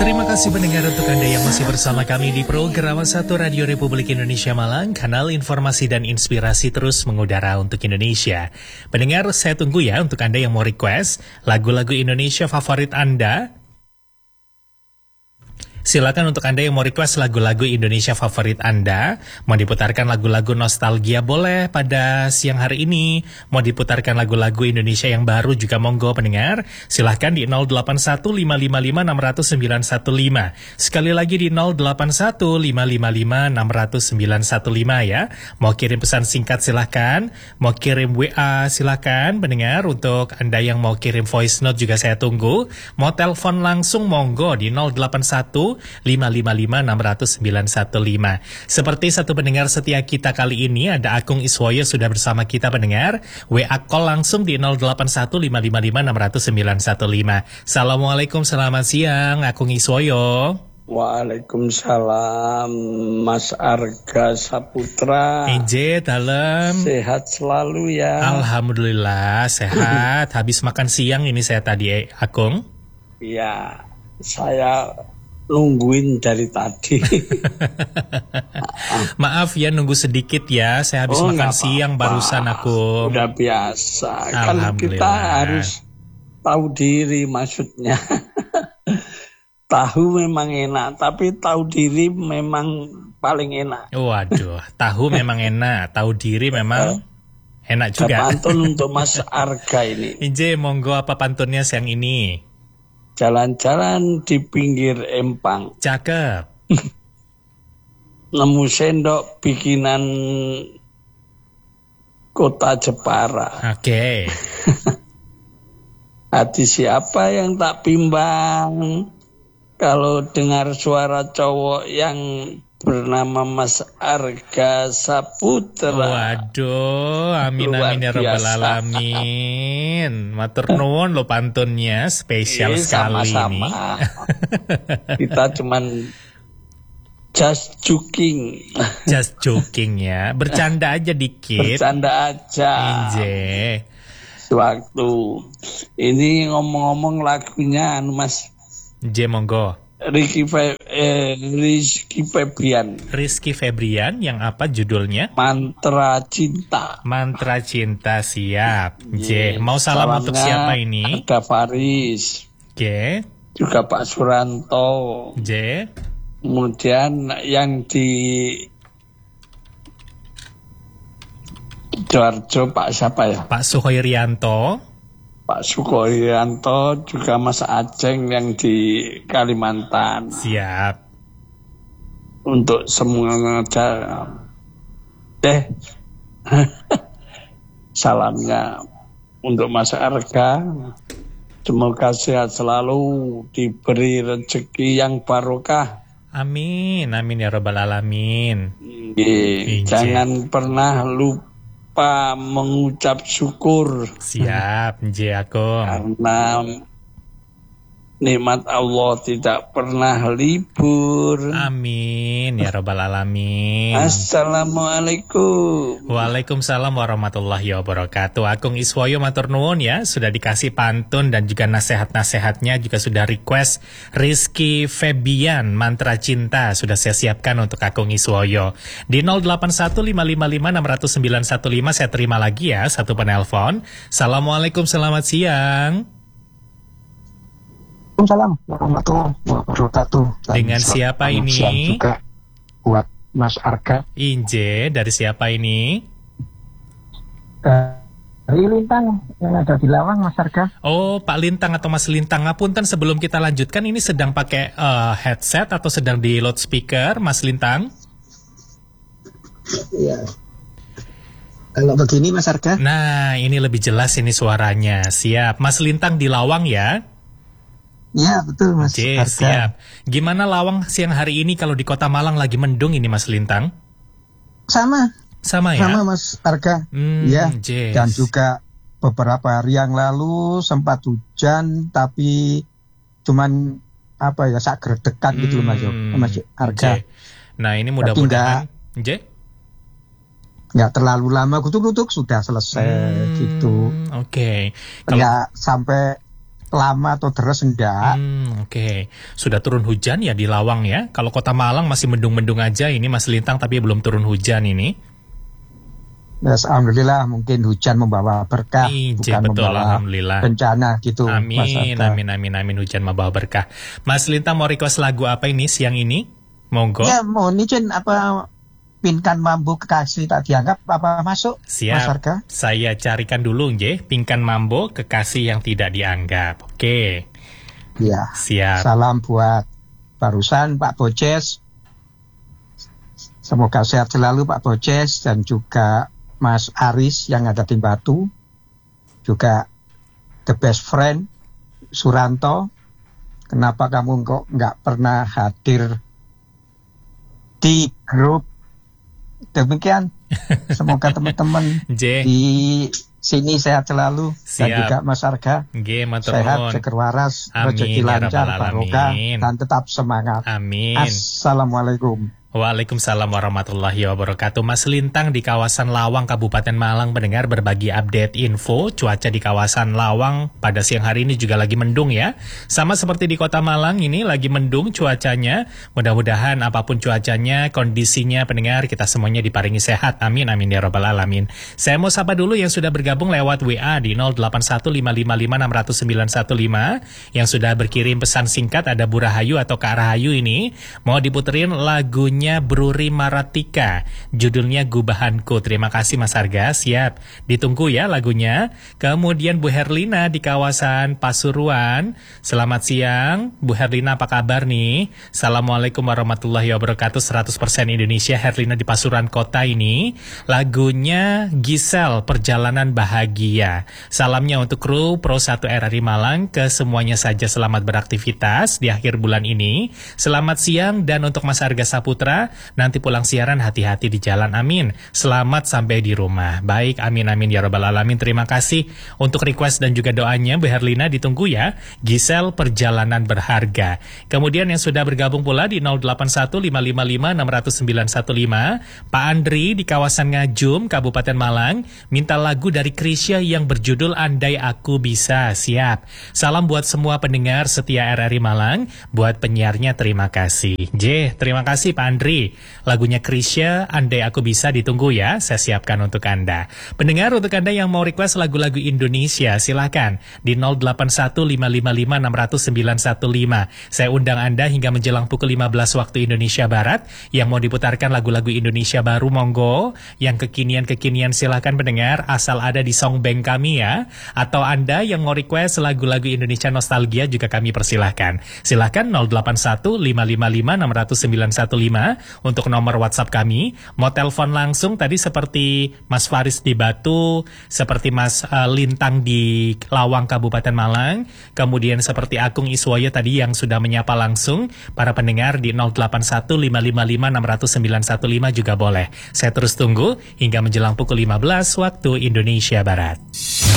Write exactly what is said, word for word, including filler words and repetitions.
Terima kasih pendengar untuk Anda yang masih bersama kami di program satu Radio Republik Indonesia Malang, kanal informasi dan inspirasi terus mengudara untuk Indonesia. Pendengar, saya tunggu ya untuk Anda yang mau request lagu-lagu Indonesia favorit Anda. Silakan untuk Anda yang mau request lagu-lagu Indonesia favorit Anda. Mau diputarkan lagu-lagu nostalgia boleh pada siang hari ini. Mau diputarkan lagu-lagu Indonesia yang baru juga monggo pendengar. Silakan di nol delapan satu lima lima lima enam nol sembilan satu lima. Sekali lagi di nol delapan satu lima lima lima enam nol sembilan satu lima ya. Mau kirim pesan singkat silakan. Mau kirim W A silakan pendengar. Untuk Anda yang mau kirim voice note juga saya tunggu. Mau telepon langsung monggo di nol delapan satu lima lima lima enam nol sembilan satu lima. Seperti satu pendengar setia kita kali ini, ada Akung Iswoyo sudah bersama kita pendengar. W A call langsung di nol delapan satu lima lima lima enam nol sembilan satu lima. Assalamualaikum, selamat siang Akung Iswoyo. Waalaikumsalam, Mas Arga Saputra. Inje dalam. Sehat selalu ya. Alhamdulillah sehat. Habis makan siang ini saya tadi, eh, Akung. Iya, saya nungguin dari tadi. Maaf ya nunggu sedikit ya. Saya habis oh, makan siang barusan aku. Udah biasa. Kan kita harus tahu diri maksudnya. Tahu memang enak, tapi tahu diri memang paling enak. Waduh, tahu memang enak, tahu diri memang enak juga. Pantun untuk Mas Arga ini. Inje, monggo apa pantunnya siang ini? Jalan-jalan di pinggir empang. Cakep. Nemu sendok bikinan kota Jepara. Oke. Okay. Hati siapa yang tak bimbang kalau dengar suara cowok yang bernama Mas Arga Saputra. Waduh, amin amin ya rabbal alamin. Matur nuwun lo pantunnya spesial eh, sekali sama-sama. Ini. Kita cuman just joking. Just joking ya, bercanda aja dikit. Bercanda aja. Inje. Waktu ini ngomong-ngomong lagunya anu Mas. Inje monggo. Rizky, Fe, eh, Rizky Febrian. Rizky Febrian yang apa judulnya? Mantra Cinta. Mantra Cinta, siap. J. Mau salam Salamnya untuk siapa ini? Ada Faris. Oke. Juga Pak Suranto. J. Kemudian yang di Joarjo Pak siapa ya? Pak Suhoirianto. Pak Sukoyanto, juga Mas Aceng yang di Kalimantan. Siap. Untuk semua aja deh. Salamnya untuk Mas Arga. Semoga sehat selalu, diberi rezeki yang barokah. Amin, amin ya rabbal alamin. Ye, jangan pernah lupa Pak mengucap syukur. Siap, Nje Akung. Karena nikmat Allah tidak pernah libur. Amin ya rabbal alamin. Assalamualaikum. Waalaikumsalam warahmatullahi wabarakatuh. Akung Iswoyo matur nuwun ya, sudah dikasih pantun dan juga nasihat-nasihatnya, juga sudah request Rizky Febian Mantra Cinta sudah saya siapkan untuk Akung Iswoyo. Di nol delapan satu lima lima lima enam nol sembilan satu lima saya terima lagi ya satu penelpon. Assalamualaikum, selamat siang. Waalaikumsalam warahmatullahi wabarakatuh. Dengan siapa ini? Juga buat Mas Arga. Inje, dari siapa ini? Dari Lintang yang ada di Lawang, Mas Arga. Oh, Pak Lintang atau Mas Lintang. Ngapunten sebelum kita lanjutkan, ini sedang pakai uh, headset atau sedang di loudspeaker, Mas Lintang? Iya. Kalau begini, Mas Arga. Nah, ini lebih jelas ini suaranya. Siap. Mas Lintang di Lawang ya? Ya betul Mas Oke, Arga. Siap. Gimana Lawang siang hari ini kalau di Kota Malang lagi mendung ini Mas Lintang? Sama. Sama ya? Sama Mas Arga. Hmm, ya. Yes. Dan juga beberapa hari yang lalu sempat hujan tapi cuman apa ya sak gredekan hmm, gitu loh Mas, Mas Arga. J. Nah ini mudah-mudahan J. Nggak terlalu lama kutuk-kutuk sudah selesai hmm, gitu. Oke. Okay. Nggak sampai lama atau deres enggak. Hmm, Oke, okay. Sudah turun hujan ya di Lawang ya. Kalau Kota Malang masih mendung-mendung aja, ini Mas Lintang tapi belum turun hujan ini. Yes, alhamdulillah mungkin hujan membawa berkah, Ije, bukan betul, membawa bencana gitu. Amin, amin, amin, amin, hujan membawa berkah. Mas Lintang mau request lagu apa ini siang ini? Monggo. Ya, mau izin apa Pinkan Mambo Kekasih tak dianggap apa masuk? Siap. Mas Arga? Saya carikan dulu nggih, Pinkan Mambo Kekasih yang tidak dianggap. Oke. Ya. Siap. Salam buat barusan Pak Boces. Semoga sehat selalu Pak Boces dan juga Mas Aris yang ada di Batu. Juga the best friend Suranto. Kenapa kamu kok nggak pernah hadir di grup? Demikian, semoga teman-teman di sini sehat selalu. Siap. Dan juga Mas Arga Nggih, sehat, seger waras, rezeki lancar, barokah, dan tetap semangat. Amin. Assalamualaikum. Waalaikumsalam warahmatullahi wabarakatuh. Mas Lintang di kawasan Lawang, Kabupaten Malang mendengar berbagi update info cuaca di kawasan Lawang pada siang hari ini juga lagi mendung ya. Sama seperti di Kota Malang ini lagi mendung cuacanya. Mudah-mudahan apapun cuacanya, kondisinya pendengar kita semuanya diparingi sehat. Amin, amin ya rabbal alamin. Saya mau sapa dulu yang sudah bergabung lewat W A di nol delapan satu lima lima lima enam nol sembilan satu lima. Yang sudah berkirim pesan singkat ada Bu Rahayu atau Kak Rahayu ini. Mau diputerin lagunya Bruri Maratika, judulnya Gubahanku. Terima kasih Mas Arga, siap. Ditunggu ya lagunya. Kemudian Bu Herlina di kawasan Pasuruan. Selamat siang, Bu Herlina apa kabar nih? Assalamualaikum warahmatullahi wabarakatuh. seratus persen Indonesia, Herlina di Pasuruan Kota ini. Lagunya Gisel, Perjalanan Bahagia. Salamnya untuk kru Pro satu R R I Malang. Ke semuanya saja selamat beraktivitas di akhir bulan ini. Selamat siang dan untuk Mas Arga Saputra, nanti pulang siaran hati-hati di jalan, amin. Selamat sampai di rumah. Baik, amin amin ya rabbal alamin. Terima kasih untuk request dan juga doanya Bu Herlina, ditunggu ya. Gisel, Perjalanan Berharga. Kemudian yang sudah bergabung pula di nol delapan satu lima lima lima enam nol sembilan satu lima, Pak Andri di kawasan Ngajum, Kabupaten Malang, minta lagu dari Krisya yang berjudul Andai Aku Bisa. Siap. Salam buat semua pendengar setia R R I Malang, buat penyiarnya terima kasih. J, terima kasih Pak Andri. Lagunya Krisya, Andai Aku Bisa, ditunggu ya. Saya siapkan untuk Anda. Pendengar, untuk Anda yang mau request lagu-lagu Indonesia, silakan di nol delapan satu lima lima lima enam nol sembilan satu lima. Saya undang Anda hingga menjelang pukul lima belas waktu Indonesia Barat. Yang mau diputarkan lagu-lagu Indonesia baru, monggo. Yang kekinian-kekinian silakan pendengar, asal ada di songbank kami ya. Atau Anda yang mau request lagu-lagu Indonesia nostalgia juga kami persilahkan. Silakan nol delapan satu lima lima lima enam nol sembilan satu lima untuk nomor WhatsApp kami. Mau telepon langsung tadi seperti Mas Faris di Batu, seperti Mas uh, Lintang di Lawang Kabupaten Malang, kemudian seperti Agung Iswoyo tadi yang sudah menyapa langsung para pendengar di nol delapan satu lima lima lima enam nol sembilan satu lima juga boleh. Saya terus tunggu hingga menjelang pukul lima belas waktu Indonesia Barat.